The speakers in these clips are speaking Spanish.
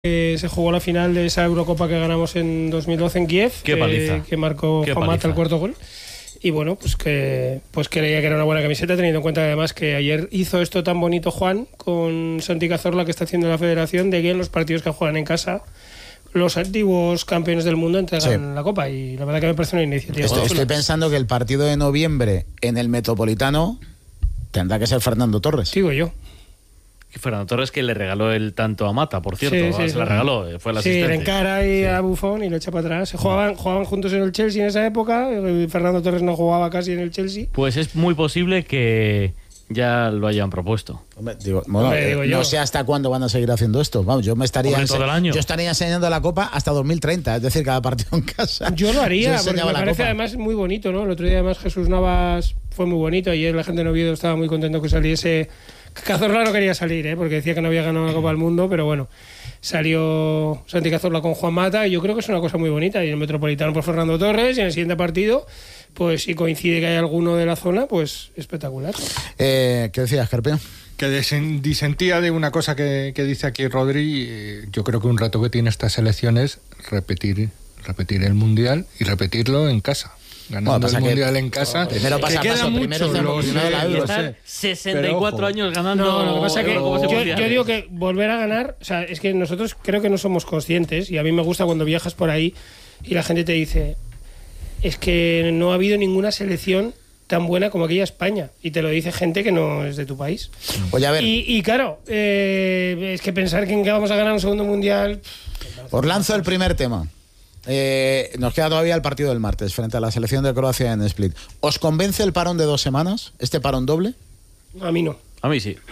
Se jugó la final de esa Eurocopa que ganamos en 2012 en Kiev. Qué paliza. Que marcó Juan Mata el cuarto gol. Y bueno, pues creía que era una buena camiseta, teniendo en cuenta además que ayer hizo esto tan bonito Juan con Santi Cazorla, que está haciendo la federación, de que en los partidos que juegan en casa los antiguos campeones del mundo entregan la copa, y la verdad que me parece una iniciativa. Estoy pensando que el partido de noviembre en el Metropolitano tendrá que ser Fernando Torres. Digo yo. Fernando Torres, que le regaló el tanto a Mata, por cierto. Sí, se la regaló, fue el asistente. Sí, le encara y a Buffon y lo echa para atrás. Jugaban juntos en el Chelsea en esa época. Fernando Torres no jugaba casi en el Chelsea. Pues es muy posible que ya lo hayan propuesto. Hombre, no sé hasta cuándo van a seguir haciendo esto. Vamos, yo estaría enseñando la copa hasta 2030, es decir, cada partido en casa. Yo lo haría, porque me parece además muy bonito, ¿no? El otro día además Jesús Navas fue muy bonito. Ayer la gente de Oviedo estaba muy contento que saliese. Cazorla no quería salir, porque decía que no había ganado la Copa del Mundo, pero bueno, salió Santi Cazorla con Juan Mata, y yo creo que es una cosa muy bonita. Y en el Metropolitano por Fernando Torres, y en el siguiente partido, pues si coincide que hay alguno de la zona, pues espectacular. ¿Qué decías, Carpio? Que disentía de una cosa que dice aquí Rodri. Yo creo que un reto que tiene esta selección es repetir el Mundial y repetirlo en casa. Ganando el Mundial en casa. Primero pasa primero la Euro. 64 años ganando. No, lo que pasa es que yo digo que volver a ganar, o sea, es que nosotros creo que no somos conscientes, y a mí me gusta cuando viajas por ahí y la gente te dice, es que no ha habido ninguna selección tan buena como aquella España, y te lo dice gente que no es de tu país. Oye, a ver. Y claro, es que pensar que en que vamos a ganar un segundo Mundial. Os lanzo el primer tema. Nos queda todavía el partido del martes frente a la selección de Croacia en Split. ¿Os convence el parón de 2 semanas? ¿Este parón doble? A mí no. A mí sí.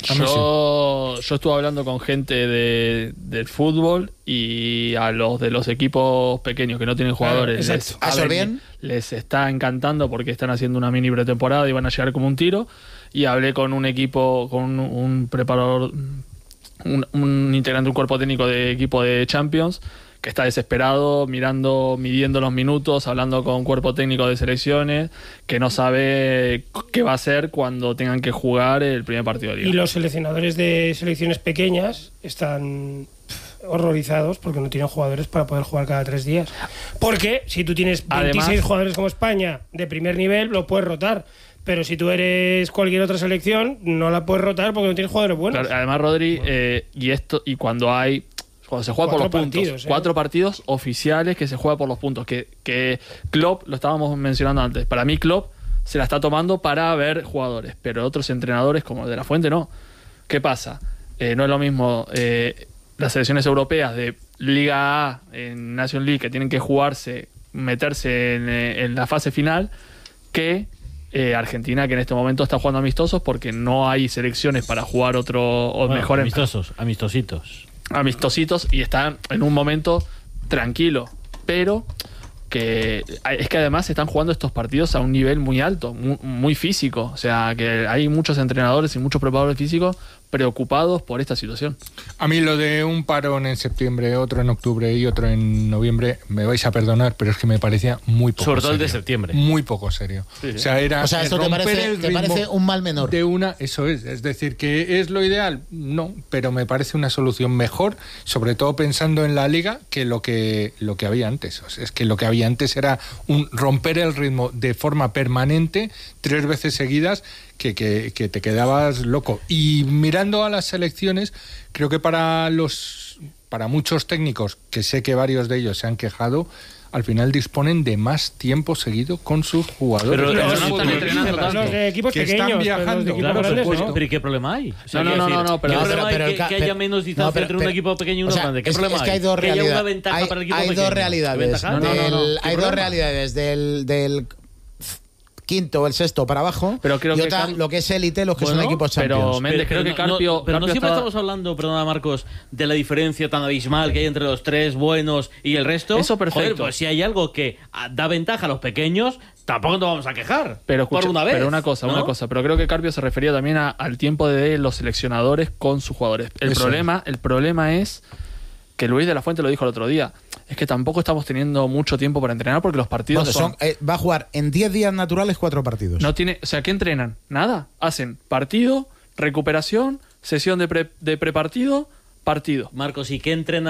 Yo estuve hablando con gente del fútbol, y a los de los equipos pequeños que no tienen jugadores les está encantando, porque están haciendo una mini pretemporada y van a llegar como un tiro. Y hablé con un equipo, con un preparador, un integrante de un cuerpo técnico de equipo de Champions, que está desesperado, midiendo los minutos, hablando con cuerpo técnico de selecciones, que no sabe qué va a hacer cuando tengan que jugar el primer partido de liga. Y los seleccionadores de selecciones pequeñas están horrorizados porque no tienen jugadores para poder jugar cada 3 días. Porque si tú tienes 26 jugadores como España de primer nivel, lo puedes rotar. Pero si tú eres cualquier otra selección, no la puedes rotar porque no tienes jugadores buenos. Claro, además, Rodri, cuando se juega por los puntos, 4 partidos oficiales que se juega por los puntos, que Klopp, lo estábamos mencionando antes, para mí Klopp se la está tomando para ver jugadores, pero otros entrenadores como el de La Fuente no. ¿Qué pasa? No es lo mismo las selecciones europeas de Liga A en Nation League, que tienen que meterse en la fase final, que Argentina, que en este momento está jugando amistosos porque no hay selecciones para jugar mejor amistositos, y están en un momento tranquilo, pero que es que además están jugando estos partidos a un nivel muy alto, muy físico. O sea, que hay muchos entrenadores y muchos preparadores físicos preocupados por esta situación. A mí lo de un parón en septiembre, otro en octubre y otro en noviembre, me vais a perdonar, pero es que me parecía muy poco serio. Sobre todo el de septiembre. Muy poco serio. Sí. O sea, esto te parece un mal menor. Eso es decir, ¿que es lo ideal? No, pero me parece una solución mejor, sobre todo pensando en la Liga, que lo que había antes. O sea, es que lo que había antes era romper el ritmo de forma permanente, 3 veces seguidas, que te quedabas loco. Y mirando a las selecciones, creo que para muchos técnicos, que sé que varios de ellos se han quejado, al final disponen de más tiempo seguido con sus jugadores. Pero no están entrenando tanto. Los de equipos que pequeños, están viajando. claro, grandes, ¿no? Pero ¿y qué problema hay? O sea, no, pero ¿qué problema hay que haya menos distancia entre un equipo pequeño y uno grande? ¿Qué problema hay? Es que hay dos realidades. Que haya una ventaja para el equipo pequeño. Hay dos realidades. Hay dos realidades del quinto o el sexto para abajo, pero creo y otra, lo que es élite, los que son equipos Champions. Pero Méndez, creo que Carpio... Pero no siempre estamos hablando, perdona Marcos, de la diferencia tan abismal que hay entre los 3 buenos y el resto. Eso perfecto. Joder, pues si hay algo que da ventaja a los pequeños, tampoco nos vamos a quejar. Pero por una vez. Pero una cosa. Pero creo que Carpio se refería también al tiempo de los seleccionadores con sus jugadores. El problema es que Luis de la Fuente lo dijo el otro día. Es que tampoco estamos teniendo mucho tiempo para entrenar porque los partidos va a jugar en 10 días naturales 4 partidos. O sea, ¿qué entrenan? Nada. Hacen partido, recuperación, sesión de prepartido, partido. Marcos, ¿y qué entrena